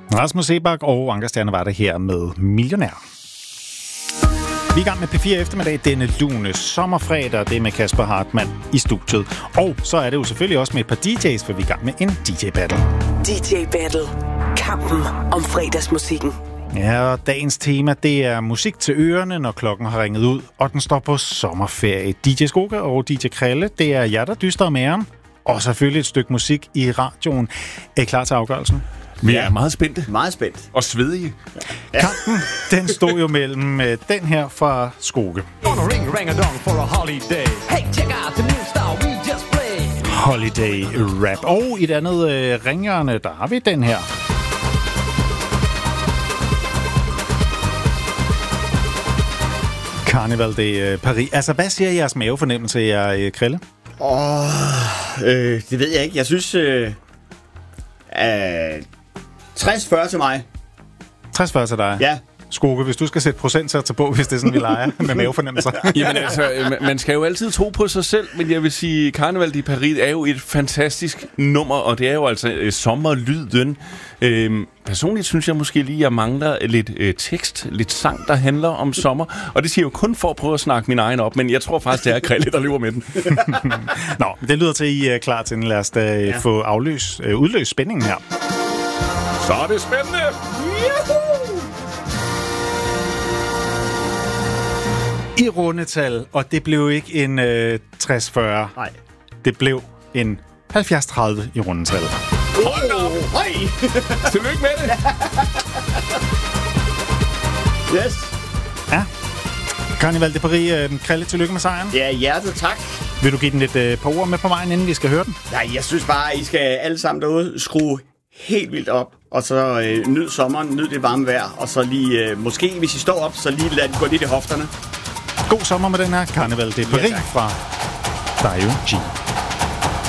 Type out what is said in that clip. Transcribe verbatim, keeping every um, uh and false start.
Rasmus Seebach og Anker Stjerne var det her med Millionær. Vi er i gang med P fire eftermiddag denne lune sommerfredag, det er med Kasper Hartmann i studiet. Og så er det jo selvfølgelig også med et par D J's, for vi er i gang med en D J-battle. D J-battle. Kampen om fredagsmusikken. Ja, og dagens tema, det er musik til ørerne, når klokken har ringet ud, og den står på sommerferie. D J Skoga og D J Krille, det er jer, der dyster om æren. Og selvfølgelig et stykke musik i radioen. Er I klar til afgørelsen? Vi er meget spændte. Meget spændt. Og svedige. Ja. Kampen, den stod jo mellem uh, den her fra Skoge. Holiday Rap. Og i et andet uh, ringhjørne, der har vi den her. Carnival de uh, Paris. Altså, hvad siger jeres mavefornemmelse, jer uh, Krille? Åh, øh, det ved jeg ikke. Jeg synes... Øh, øh, tres fyrre til mig. tres fyrre til dig? Ja. Skoge, hvis du skal sætte procentsatser på, hvis det er sådan, vi leger med mavefornemmelser. Jamen altså, man skal jo altid tro på sig selv, men jeg vil sige, Carnival de Paris er jo et fantastisk nummer, og det er jo altså øh, sommerlyden. Øhm, personligt synes jeg måske lige, at jeg mangler lidt øh, tekst, lidt sang, der handler om sommer, og det siger jeg jo kun for at prøve at snakke min egen op, men jeg tror faktisk, det er Krille, der løber med den. Nå, det lyder til, at I er klar til den. Lad os da ja. få afløs, øh, udløst spændingen her. Så er det spændende! Juhu! I rundetal, og det blev ikke en øh, tres fyrre. Nej. Det blev en halvfjerds tredive i rundetal. Hold da op! Hej! Tillykke med det! Yes. Ja. Carnival de Paris, øh, Krille, tillykke med sejren. Ja, hjertet tak. Vil du give den lidt øh, par ord med på vejen, inden vi skal høre den? Nej, jeg synes bare, I skal alle sammen derude skrue helt vildt op, og så øh, nyd sommeren, nyd det varme vejr, og så lige, øh, måske hvis I står op, så lige lad det gå lidt i hofterne. God sommer med den her Carnival de Paris Ja, fra Dario G.